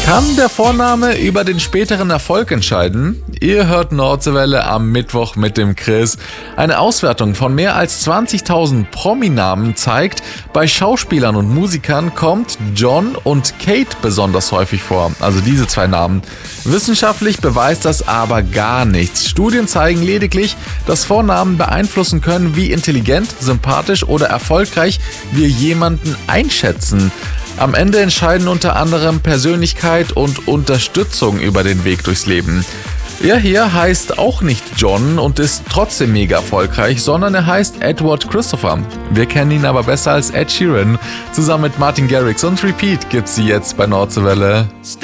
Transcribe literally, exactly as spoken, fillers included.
Kann der Vorname über den späteren Erfolg entscheiden? Ihr hört Nordseewelle am Mittwoch mit dem Chris. Eine Auswertung von mehr als zwanzigtausend Prominamen zeigt, bei Schauspielern und Musikern kommt John und Kate besonders häufig vor, also diese zwei Namen. Wissenschaftlich beweist das aber gar nichts. Studien zeigen lediglich, dass Vornamen beeinflussen können, wie intelligent, sympathisch oder erfolgreich wir jemanden einschätzen. Am Ende entscheiden unter anderem Persönlichkeit und Unterstützung über den Weg durchs Leben. Er hier heißt auch nicht John und ist trotzdem mega erfolgreich, sondern er heißt Edward Christopher. Wir kennen ihn aber besser als Ed Sheeran. Zusammen mit Martin Garrix und Repeat gibt's sie jetzt bei Nordseewelle.